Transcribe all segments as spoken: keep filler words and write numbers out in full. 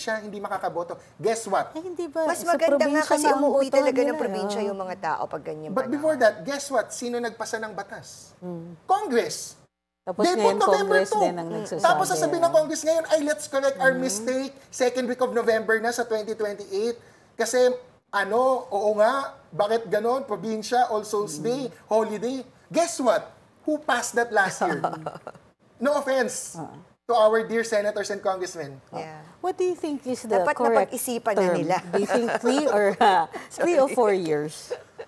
probinsya, hindi makakaboto. Guess what? Eh, hindi ba? Mas Sa maganda nga probinsya kasi nga ang umuwi botohan talaga ng nila, probinsya oh. yung mga tao pag ganyan But panahon. before that, guess what? Sino nagpasa ng batas? Hmm. Congress. Tapos They ngayon, put November Congress two. din ang nagsasabi. Tapos sasabihin ng Congress ngayon, ay let's correct our Mm-hmm. mistake. Second week of November na sa twenty twenty-eight. Kasi ano, oo nga, bakit ganon? Probinsya, All Souls Day, Mm-hmm. holiday. Guess what? Who passed that last year? No offense Uh-huh. to our dear senators and congressmen. Yeah. What do you think is the Dapat correct napag-isipan na term? nila. Do you think three or uh, three or four years?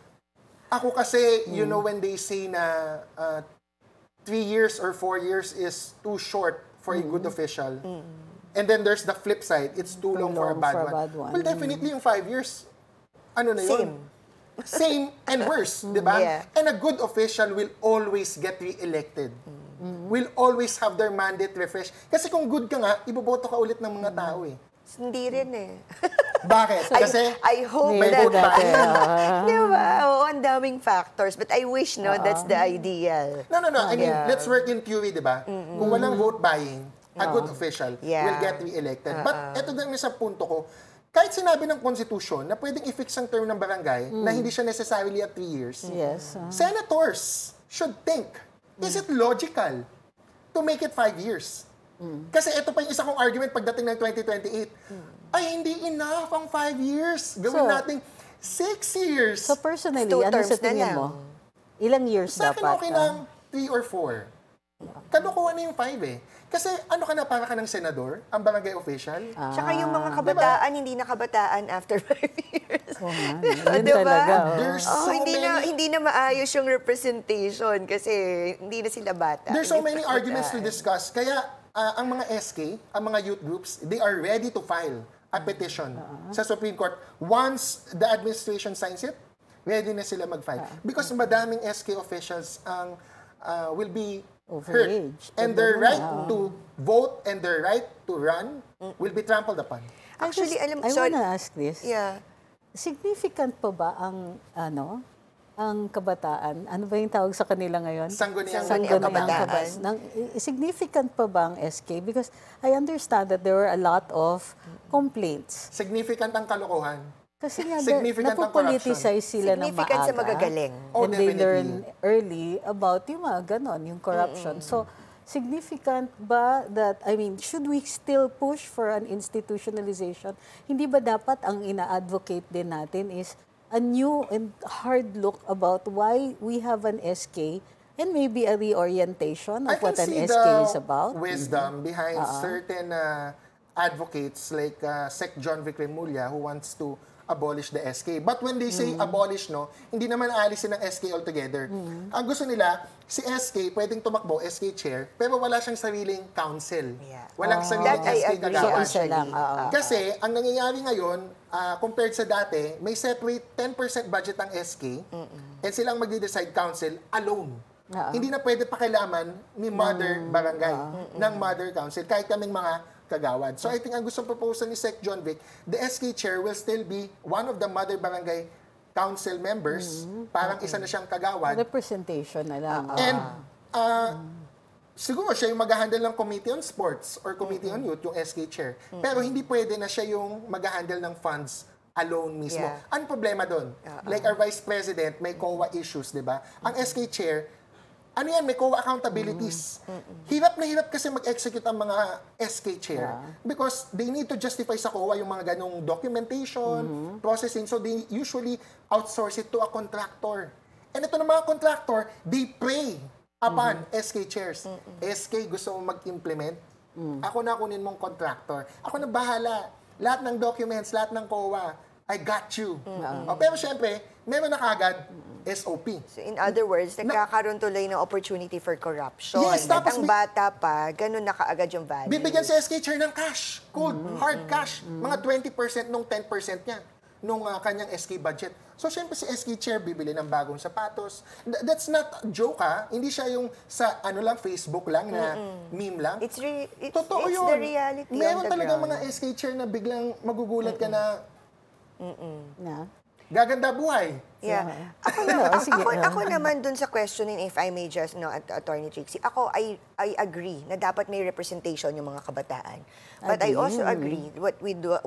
Ako kasi, you Mm. know, when they say na uh, three years or four years is too short for a good official. And then there's the flip side, it's too, Mm. Too long, for a long bad, for a one. bad one. Well, definitely yung five years, ano na yun? Same. Same and worse, di ba? Yeah. And a good official will always get re-elected. Will always have their mandate refreshed. Kasi kung good ka nga, iboboto ka ulit ng mga tao eh. Hindi rin eh. Bakit? I, Kasi I hope may that... vote buying. Di ba? Oo, ang daming factors. But I wish, no, that's the ideal. No, no, no. I mean, Yeah. let's work in theory, di ba? Kung walang vote buying, a good official Yeah. will get re-elected. But eto na sa punto ko, kahit sinabi ng Constitution na pwedeng i-fix ang term ng barangay na hindi siya necessarily at three years, Yes. uh, senators should think, is it logical to make it five years? Kasi ito pa yung isa kong argument pagdating ng twenty twenty-eight. Ay, hindi enough ang five years. Gawin So, nating six years. So personally, Two ano terms sa na tingin lang. mo? Ilang years Sa akin dapat? okay ah? lang three or four. Kalokohan na yung five eh. Kasi ano ka na, para ka ng senador, ang barangay official? Tsaka yung Ah. mga kabataan, hindi na kabataan after five years. Oo nga, yun Diba? talaga. oh. There's Oh, so hindi na many, hindi na maayos yung representation kasi hindi na sila bata. there's so Hindi many pa arguments to kabataan. discuss. Kaya ah, ang mga S K, ang mga youth groups, they are ready to file a petition sa Supreme Court. Once the administration signs it, ready na sila mag-file. Because madaming S K officials ang ah, will be hurt. Overaged. And their right to vote and their right to run will be trampled upon. Actually, I, alam just, I sorry. wanna ask this. Yeah. Significant pa ba ang, ano, ang kabataan? Ano ba yung tawag sa kanila ngayon? Sangguniang Sangguniang kabataan. kabataan. Nang, significant pa ba ang S K? Because I understand that there were a lot of complaints. Significant ang kalokohan. Kasi nga, Significant ang napopoliticize sila ng maaga. Significant sa magagaling. Oh, and they definitely. learn early about yung mga ganon, yung corruption. So, significant ba that, I mean, should we still push for an institutionalization? Hindi ba dapat ang ina-advocate din natin is a new and hard look about why we have an S K and maybe a reorientation of I can what an see S K the is about? wisdom behind certain uh, advocates like uh, Sec John Vic Remulla who wants to abolish the S K. But when they say abolish, no, hindi naman aalisin ng S K altogether. Ang gusto nila, si S K pwedeng tumakbo, S K chair, pero wala siyang sariling council. Yeah. Walang sariling That I S K agree, kagawad. So, isa lang, oo. Kasi ang nangyayari ngayon, ah, compared sa dati, may separate ten percent budget ang S K and silang magde-decide council alone. Oo. Hindi na pwede pakilaman ni mother barangay, ng mother council, kahit kaming mga kagawad. So I think ang gustong proposal ni Sec John Vic, the S K chair will still be one of the mother barangay council members, parang isa na siyang kagawad. Representation na lang. And uh, siguro siya yung mag-handle ng Committee on Sports or Committee on Youth, yung S K chair. Pero hindi pwede na siya yung mag-handle ng funds alone mismo. Yeah. Ano problema doon? Like our Vice President, may C O A issues, di ba? Ang S K chair, ano yan, may C O A accountabilities. Hirap na hirap kasi mag-execute ang mga S K chair because they need to justify sa C O A yung mga ganong documentation, processing, so they usually outsource it to a contractor. And ito ng mga contractor, they prey upon S K chairs. S K gusto mo mag-implement, ako na kunin mong contractor. Ako na bahala. Lahat ng documents, lahat ng C O A, I got you. O, pero syempre, meron na kagad S O P. So in other words, nagkakaroon tuloy ng opportunity for corruption. Yes, At tapos ang may- bata pa, ganun na kaagad yung value. Bibigyan si S K chair ng cash, cold, hard cash. Mga twenty percent nung ten percent niya nung uh, kanyang S K budget. So, syempre si S K chair bibili ng bagong sapatos. Th- that's not a joke, ha? Hindi siya yung sa ano lang, Facebook lang na meme lang. It's, re- it's, Totoo it's yun. the reality Meron on the talagang ground. mga S K chair na biglang magugulat ka na, Na? gaganda buhay. Yeah. Ako, na, No, sige. ako, ako naman dun sa questioning, if I may just, no, at Attorney Trixie, ako, I, I agree na dapat may representation yung mga kabataan. But I also agree what with